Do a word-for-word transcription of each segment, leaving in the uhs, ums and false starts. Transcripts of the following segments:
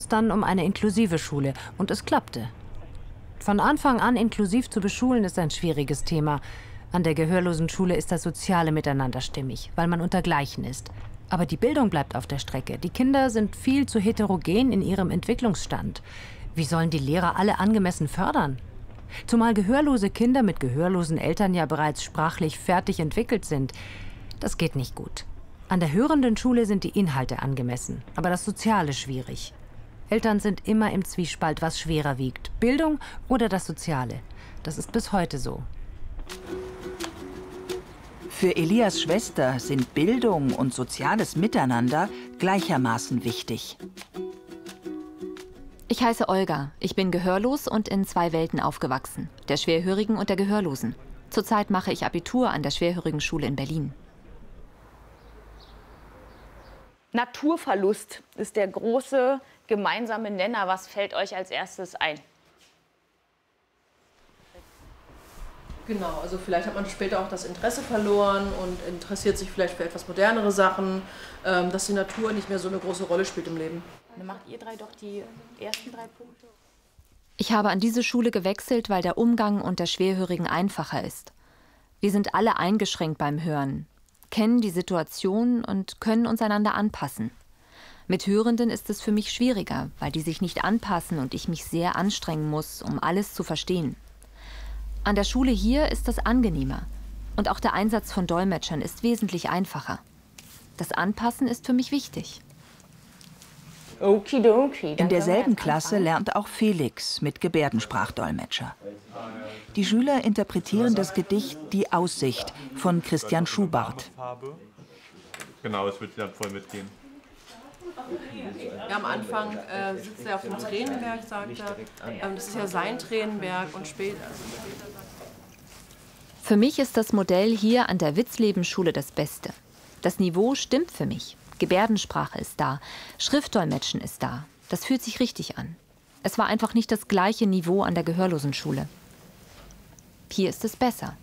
dann um eine inklusive Schule und es klappte. Von Anfang an inklusiv zu beschulen ist ein schwieriges Thema. An der Gehörlosenschule ist das soziale Miteinander stimmig, weil man unter Gleichen ist. Aber die Bildung bleibt auf der Strecke. Die Kinder sind viel zu heterogen in ihrem Entwicklungsstand. Wie sollen die Lehrer alle angemessen fördern? Zumal gehörlose Kinder mit gehörlosen Eltern ja bereits sprachlich fertig entwickelt sind. Das geht nicht gut. An der hörenden Schule sind die Inhalte angemessen, aber das Soziale schwierig. Eltern sind immer im Zwiespalt, was schwerer wiegt, Bildung oder das Soziale. Das ist bis heute so. Für Elias Schwester sind Bildung und soziales Miteinander gleichermaßen wichtig. Ich heiße Olga. Ich bin gehörlos und in zwei Welten aufgewachsen, der Schwerhörigen und der Gehörlosen. Zurzeit mache ich Abitur an der Schwerhörigenschule in Berlin. Naturverlust ist der große gemeinsame Nenner. Was fällt euch als erstes ein? Genau, also vielleicht hat man später auch das Interesse verloren und interessiert sich vielleicht für etwas modernere Sachen, ähm, dass die Natur nicht mehr so eine große Rolle spielt im Leben. Dann macht ihr drei doch die ersten drei Punkte. Ich habe an diese Schule gewechselt, weil der Umgang unter Schwerhörigen einfacher ist. Wir sind alle eingeschränkt beim Hören, kennen die Situation und können uns einander anpassen. Mit Hörenden ist es für mich schwieriger, weil die sich nicht anpassen und ich mich sehr anstrengen muss, um alles zu verstehen. An der Schule hier ist das angenehmer und auch der Einsatz von Dolmetschern ist wesentlich einfacher. Das Anpassen ist für mich wichtig. Okidoki. In derselben Klasse lernt auch Felix mit Gebärdensprachdolmetscher. Die Schüler interpretieren das Gedicht Die Aussicht von Christian Schubart. Genau, es wird dann voll mitgehen. Ja, am Anfang äh, sitzt er auf dem Tränenberg, sagt er. Ähm, das ist ja sein Tränenberg und später. Also später Für mich ist das Modell hier an der Witzleben-Schule das Beste. Das Niveau stimmt für mich. Gebärdensprache ist da, Schriftdolmetschen ist da. Das fühlt sich richtig an. Es war einfach nicht das gleiche Niveau an der Gehörlosenschule. Hier ist es besser.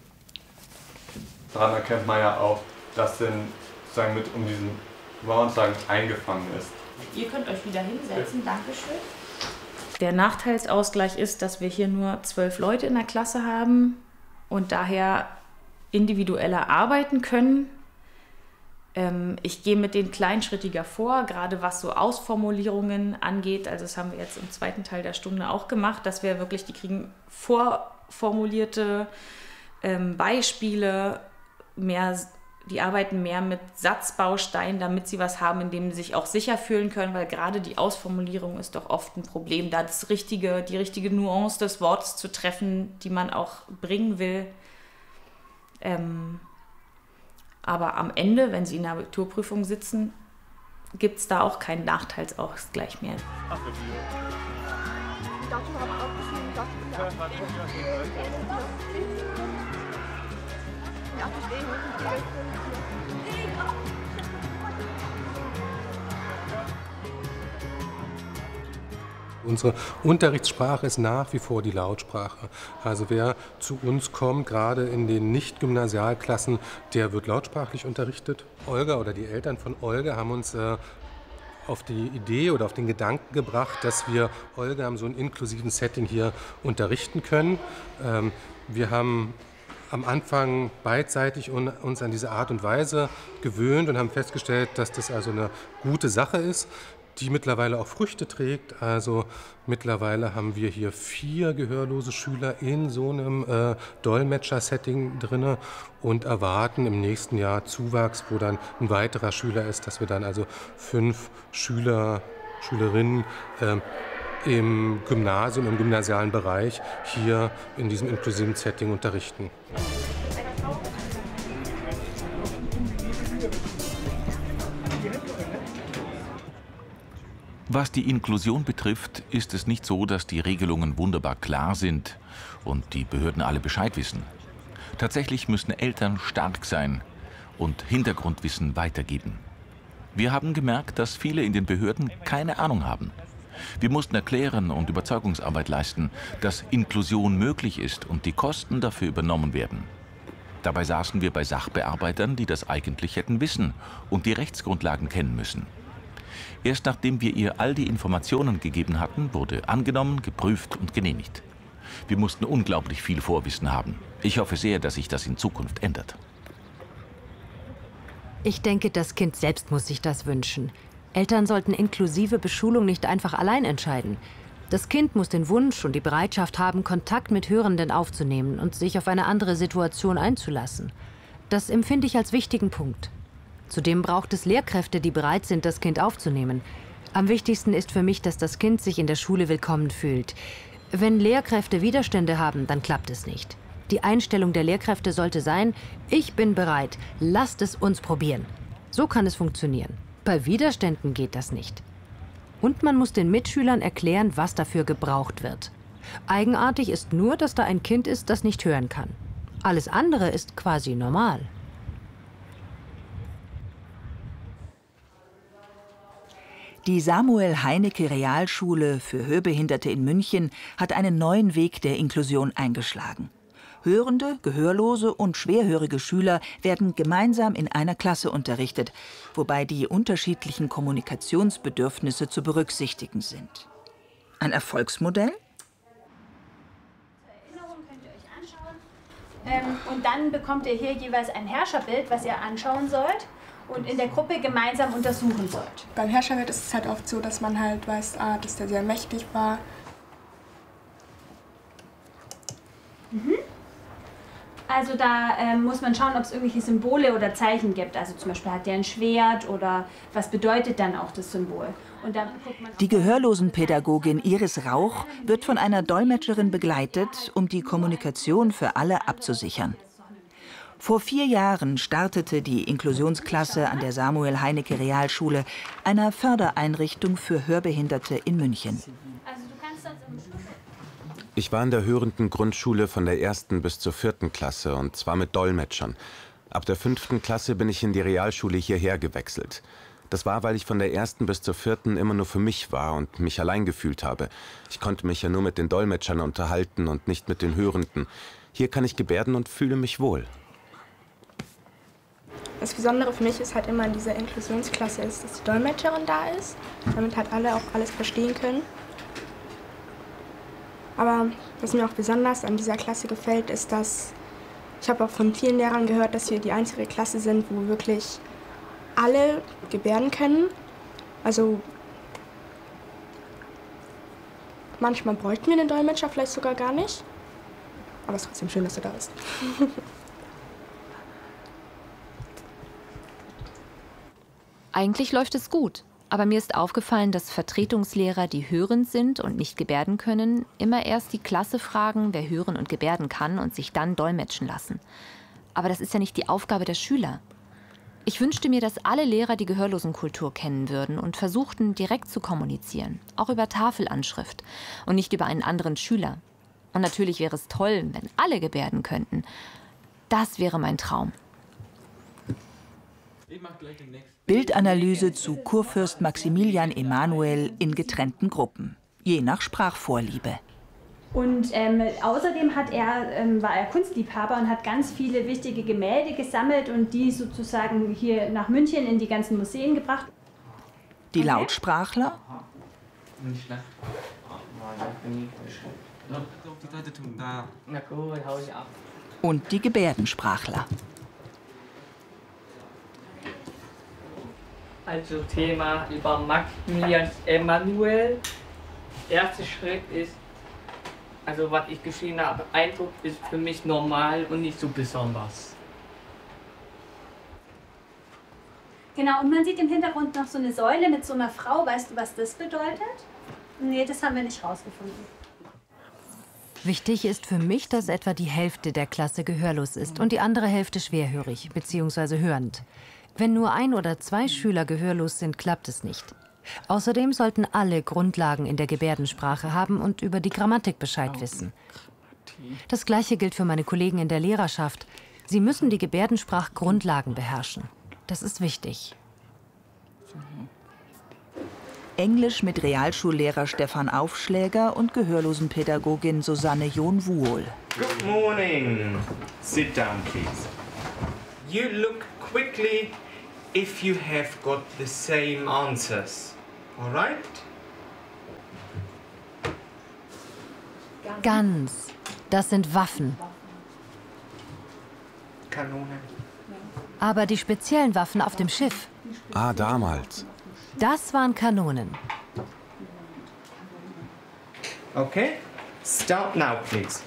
Daran erkennt man ja auch, dass denn sozusagen mit um diesen Mauern eingefangen ist. Ihr könnt euch wieder hinsetzen, Dankeschön. Der Nachteilsausgleich ist, dass wir hier nur zwölf Leute in der Klasse haben und daher individueller arbeiten können. Ich gehe mit denen kleinschrittiger vor, gerade was so Ausformulierungen angeht. Also das haben wir jetzt im zweiten Teil der Stunde auch gemacht, dass wir wirklich, die kriegen vorformulierte ähm, Beispiele, mehr, die arbeiten mehr mit Satzbausteinen, damit sie was haben, in dem sie sich auch sicher fühlen können, weil gerade die Ausformulierung ist doch oft ein Problem, da das richtige, die richtige Nuance des Wortes zu treffen, die man auch bringen will. Ähm, Aber am Ende, wenn Sie in der Abiturprüfung sitzen, gibt es da auch keinen Nachteilsausgleich mehr. Unsere Unterrichtssprache ist nach wie vor die Lautsprache. Also wer zu uns kommt, gerade in den Nicht-Gymnasialklassen, der wird lautsprachlich unterrichtet. Olga oder die Eltern von Olga haben uns äh, auf die Idee oder auf den Gedanken gebracht, dass wir Olga in so einem inklusiven Setting hier unterrichten können. Ähm, wir haben am Anfang beidseitig uns an diese Art und Weise gewöhnt und haben festgestellt, dass das also eine gute Sache ist, die mittlerweile auch Früchte trägt. Also mittlerweile haben wir hier vier gehörlose Schüler in so einem äh, Dolmetscher-Setting drin und erwarten im nächsten Jahr Zuwachs, wo dann ein weiterer Schüler ist, dass wir dann also fünf Schüler, Schülerinnen äh, im Gymnasium, im gymnasialen Bereich hier in diesem inklusiven Setting unterrichten. Was die Inklusion betrifft, ist es nicht so, dass die Regelungen wunderbar klar sind und die Behörden alle Bescheid wissen. Tatsächlich müssen Eltern stark sein und Hintergrundwissen weitergeben. Wir haben gemerkt, dass viele in den Behörden keine Ahnung haben. Wir mussten erklären und Überzeugungsarbeit leisten, dass Inklusion möglich ist und die Kosten dafür übernommen werden. Dabei saßen wir bei Sachbearbeitern, die das eigentlich hätten wissen und die Rechtsgrundlagen kennen müssen. Erst nachdem wir ihr all die Informationen gegeben hatten, wurde angenommen, geprüft und genehmigt. Wir mussten unglaublich viel Vorwissen haben. Ich hoffe sehr, dass sich das in Zukunft ändert. Ich denke, das Kind selbst muss sich das wünschen. Eltern sollten inklusive Beschulung nicht einfach allein entscheiden. Das Kind muss den Wunsch und die Bereitschaft haben, Kontakt mit Hörenden aufzunehmen und sich auf eine andere Situation einzulassen. Das empfinde ich als wichtigen Punkt. Zudem braucht es Lehrkräfte, die bereit sind, das Kind aufzunehmen. Am wichtigsten ist für mich, dass das Kind sich in der Schule willkommen fühlt. Wenn Lehrkräfte Widerstände haben, dann klappt es nicht. Die Einstellung der Lehrkräfte sollte sein: Ich bin bereit, lasst es uns probieren. So kann es funktionieren. Bei Widerständen geht das nicht. Und man muss den Mitschülern erklären, was dafür gebraucht wird. Eigenartig ist nur, dass da ein Kind ist, das nicht hören kann. Alles andere ist quasi normal. Die Samuel-Heinecke-Realschule für Hörbehinderte in München hat einen neuen Weg der Inklusion eingeschlagen. Hörende, Gehörlose und schwerhörige Schüler werden gemeinsam in einer Klasse unterrichtet, wobei die unterschiedlichen Kommunikationsbedürfnisse zu berücksichtigen sind. Ein Erfolgsmodell? Ähm, und dann bekommt ihr hier jeweils ein Herrscherbild, was ihr anschauen sollt und in der Gruppe gemeinsam untersuchen sollt. Beim Herrscherbild ist es halt oft so, dass man halt weiß, ah, dass der sehr mächtig war. Mhm. Also da ähm, muss man schauen, ob es irgendwelche Symbole oder Zeichen gibt. Also zum Beispiel hat der ein Schwert oder was bedeutet dann auch das Symbol. Und dann guckt man die Gehörlosenpädagogin Iris Rauch wird von einer Dolmetscherin begleitet, um die Kommunikation für alle abzusichern. Vor vier Jahren startete die Inklusionsklasse an der Samuel-Heinecke-Realschule, einer Fördereinrichtung für Hörbehinderte in München. Ich war in der hörenden Grundschule von der ersten bis zur vierten Klasse, und zwar mit Dolmetschern. Ab der fünften Klasse bin ich in die Realschule hierher gewechselt. Das war, weil ich von der ersten bis zur vierten immer nur für mich war und mich allein gefühlt habe. Ich konnte mich ja nur mit den Dolmetschern unterhalten und nicht mit den Hörenden. Hier kann ich gebärden und fühle mich wohl. Das Besondere für mich ist halt immer in dieser Inklusionsklasse ist, dass die Dolmetscherin da ist, damit halt alle auch alles verstehen können. Aber was mir auch besonders an dieser Klasse gefällt, ist, dass ich habe auch von vielen Lehrern gehört, dass wir die einzige Klasse sind, wo wirklich alle gebärden können. Also manchmal bräuchten wir den Dolmetscher vielleicht sogar gar nicht. Aber es ist trotzdem schön, dass er da ist. Eigentlich läuft es gut. Aber mir ist aufgefallen, dass Vertretungslehrer, die hörend sind und nicht gebärden können, immer erst die Klasse fragen, wer hören und gebärden kann, und sich dann dolmetschen lassen. Aber das ist ja nicht die Aufgabe der Schüler. Ich wünschte mir, dass alle Lehrer die Gehörlosenkultur kennen würden und versuchten, direkt zu kommunizieren, auch über Tafelanschrift und nicht über einen anderen Schüler. Und natürlich wäre es toll, wenn alle gebärden könnten. Das wäre mein Traum. Bildanalyse zu Kurfürst Maximilian Emanuel in getrennten Gruppen, je nach Sprachvorliebe. Und ähm, außerdem hat er, ähm, war er Kunstliebhaber und hat ganz viele wichtige Gemälde gesammelt und die sozusagen hier nach München in die ganzen Museen gebracht. Die Lautsprachler und die Gebärdensprachler. Also Thema über Maximilian Emanuel. Erster Schritt ist, also was ich geschrieben habe, Eindruck ist für mich normal und nicht so besonders. Genau, und man sieht im Hintergrund noch so eine Säule mit so einer Frau. Weißt du, was das bedeutet? Nee, das haben wir nicht rausgefunden. Wichtig ist für mich, dass etwa die Hälfte der Klasse gehörlos ist und die andere Hälfte schwerhörig bzw. hörend. Wenn nur ein oder zwei Schüler gehörlos sind, klappt es nicht. Außerdem sollten alle Grundlagen in der Gebärdensprache haben und über die Grammatik Bescheid wissen. Das Gleiche gilt für meine Kollegen in der Lehrerschaft. Sie müssen die Gebärdensprachgrundlagen beherrschen. Das ist wichtig. Englisch mit Realschullehrer Stefan Aufschläger und Gehörlosenpädagogin Susanne John-Wuhl. Good morning. Sit down, please. You look quickly if you have got the same answers. All right? Guns. Das sind Waffen. Kanonen. Aber die speziellen Waffen auf dem Schiff. Ah, damals. Das waren Kanonen. Okay, start now, please.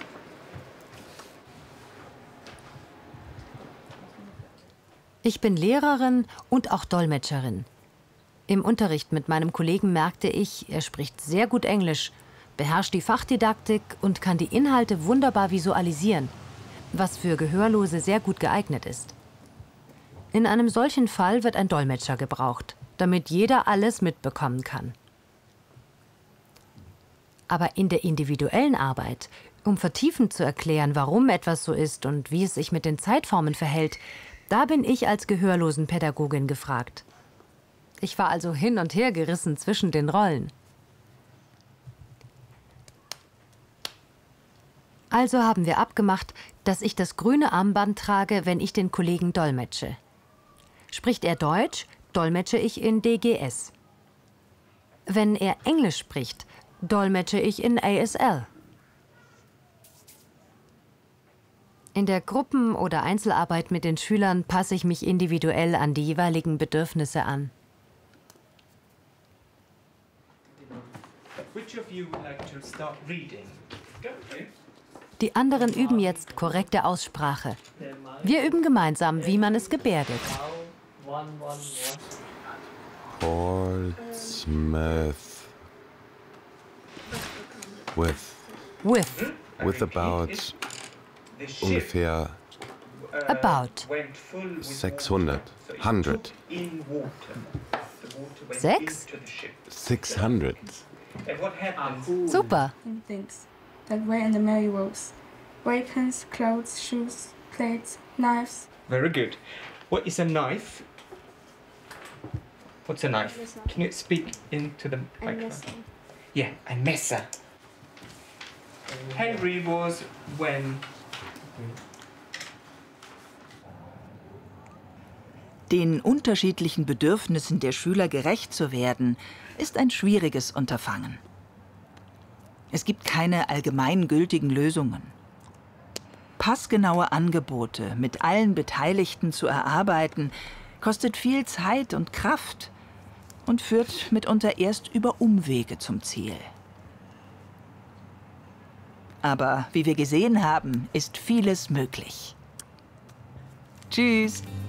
Ich bin Lehrerin und auch Dolmetscherin. Im Unterricht mit meinem Kollegen merkte ich, er spricht sehr gut Englisch, beherrscht die Fachdidaktik und kann die Inhalte wunderbar visualisieren, was für Gehörlose sehr gut geeignet ist. In einem solchen Fall wird ein Dolmetscher gebraucht, damit jeder alles mitbekommen kann. Aber in der individuellen Arbeit, um vertiefend zu erklären, warum etwas so ist und wie es sich mit den Zeitformen verhält, da bin ich als Gehörlosenpädagogin gefragt. Ich war also hin und her gerissen zwischen den Rollen. Also haben wir abgemacht, dass ich das grüne Armband trage, wenn ich den Kollegen dolmetsche. Spricht er Deutsch, dolmetsche ich in D G S. Wenn er Englisch spricht, dolmetsche ich in A S L. In der Gruppen- oder Einzelarbeit mit den Schülern passe ich mich individuell an die jeweiligen Bedürfnisse an. Die anderen üben jetzt korrekte Aussprache. Wir üben gemeinsam, wie man es gebärdet. Portsmouth. With. With. With about. Ungefähr. About. sechshundert. hundert. Sechs? sechshundert. Super. Things that were in the Mary Rose. Weapons, clothes, shoes, plates, knives. Very good. What is a knife? What's a knife? Can you speak into the microphone? Yeah, ein Messer. Henry was when... Den unterschiedlichen Bedürfnissen der Schüler gerecht zu werden, ist ein schwieriges Unterfangen. Es gibt keine allgemeingültigen Lösungen. Passgenaue Angebote mit allen Beteiligten zu erarbeiten, kostet viel Zeit und Kraft und führt mitunter erst über Umwege zum Ziel. Aber wie wir gesehen haben, ist vieles möglich. Tschüss!